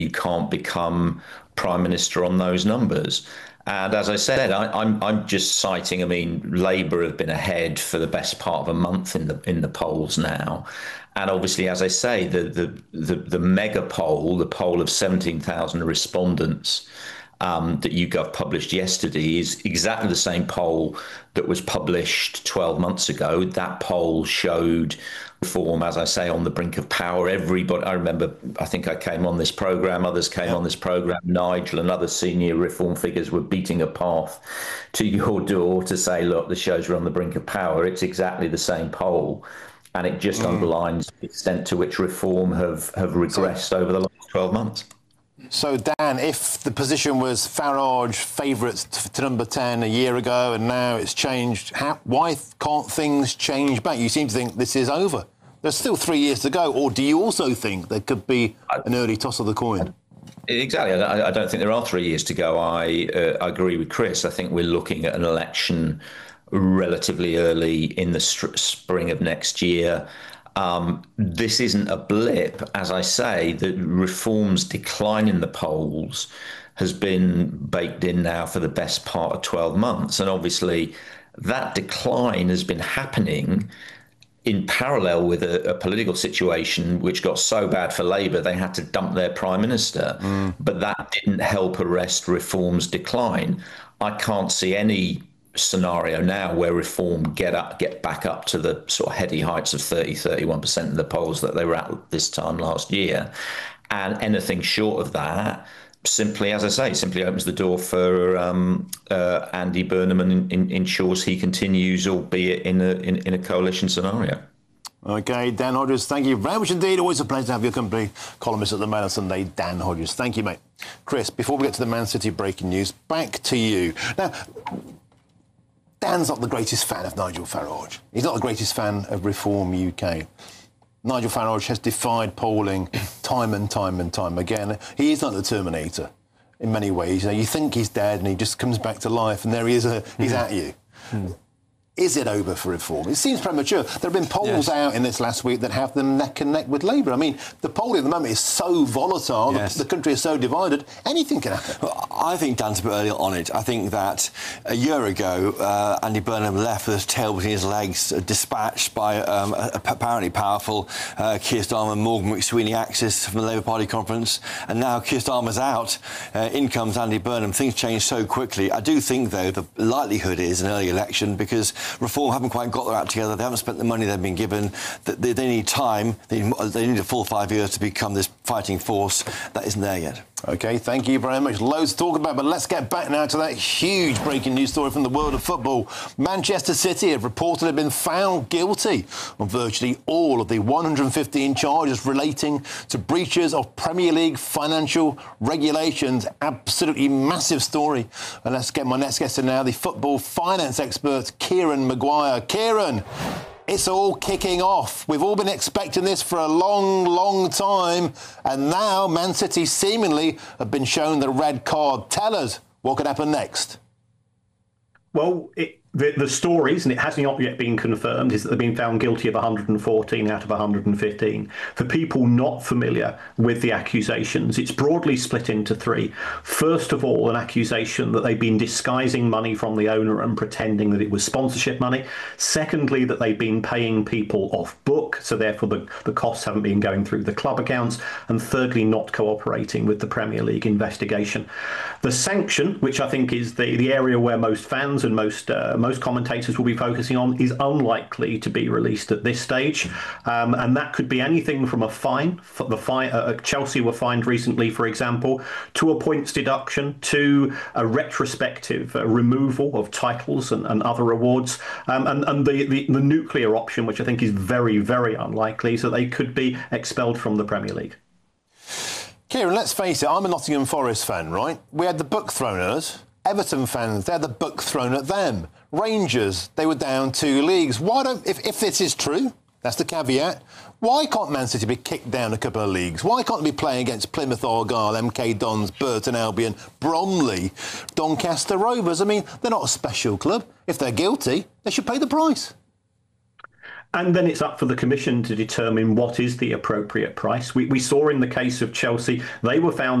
You can't become prime minister on those numbers. And as I said, I'm just citing. I mean, Labour have been ahead for the best part of a month in the polls now, and obviously, as I say, the mega poll, the poll of 17,000 respondents that YouGov published yesterday, is exactly the same poll that was published 12 months ago. That poll showed Reform, as I say, on the brink of power. Everybody, I remember, I think I came on this programme, others came on this programme, Nigel and other senior Reform figures were beating a path to your door to say, look, the shows are on the brink of power. It's exactly the same poll. And it just underlines the extent to which Reform have regressed over the last 12 months. So, Dan, if the position was Farage favourites to number 10 a year ago and now it's changed, why can't things change back? You seem to think this is over. There's still 3 years to go. Or do you also think there could be an early toss of the coin? Exactly. I don't think there are 3 years to go. I agree with Chris. I think we're looking at an election relatively early in the spring of next year. This isn't a blip. As I say, the Reform's decline in the polls has been baked in now for the best part of 12 months. And obviously, that decline has been happening in parallel with a political situation which got so bad for Labour they had to dump their prime minister. But that didn't help arrest Reform's decline. I can't see any scenario now where Reform get back up to the sort of heady heights of 31% in the polls that they were at this time last year. And anything short of that simply, as I say, simply opens the door for Andy Burnham and ensures he continues, albeit in a coalition scenario. OK, Dan Hodges, thank you very much indeed. Always a pleasure to have your company. Columnist at the Mail on Sunday, Dan Hodges. Thank you, mate. Chris, before we get to the Man City breaking news, back to you. Now, Dan's not the greatest fan of Nigel Farage. He's not the greatest fan of Reform UK. Nigel Farage has defied polling time and time and time again. He is like the Terminator in many ways. You think he's dead and he just comes back to life and there he is, he's at you. Is it over for Reform? It seems premature. There have been polls out in this last week that have them neck and neck with Labour. I mean, the polling at the moment is so volatile, the country is so divided, anything can happen. Well, I think Dan's a bit early on it. I think that a year ago, Andy Burnham left with his tail between his legs, dispatched by apparently powerful Keir Starmer, Morgan McSweeney axis from the Labour Party conference, and now Keir Starmer's out. In comes Andy Burnham. Things change so quickly. I do think, though, the likelihood is an early election because Reform haven't quite got their act together. They haven't spent the money they've been given. They need time. They need a full 5 years to become this fighting force. That isn't there yet. OK, thank you very much. Loads to talk about, but let's get back now to that huge breaking news story from the world of football. Manchester City have reportedly been found guilty on virtually all of the 115 charges relating to breaches of Premier League financial regulations. Absolutely massive story. And let's get my next guest in now, the football finance expert, Kieran Maguire. Kieran, it's all kicking off. We've all been expecting this for a long, long time. And now Man City seemingly have been shown the red card. Tell us what could happen next. Well, the stories, and it hasn't yet been confirmed, is that they've been found guilty of 114 out of 115. For people not familiar with the accusations, it's broadly split into three. First of all, an accusation that they've been disguising money from the owner and pretending that it was sponsorship money. Secondly, that they've been paying people off book, so therefore the costs haven't been going through the club accounts. And thirdly, not cooperating with the Premier League investigation. The sanction, which I think is the area where most fans and most commentators will be focusing on, is unlikely to be released at this stage. And that could be anything from a fine. Chelsea were fined recently, for example, to a points deduction, to a retrospective removal of titles and other awards. And the nuclear option, which I think is very, very unlikely, so they could be expelled from the Premier League. Kieran, let's face it, I'm a Nottingham Forest fan, right? We had the book thrown at us. Everton fans, they had the book thrown at them. Rangers, they were down 2 leagues. If this is true, that's the caveat, why can't Man City be kicked down a couple of leagues? Why can't they be playing against Plymouth Argyle, MK Dons, Burton Albion, Bromley, Doncaster Rovers? I mean, they're not a special club. If they're guilty, they should pay the price. And then it's up for the Commission to determine what is the appropriate price. We saw in the case of Chelsea, they were found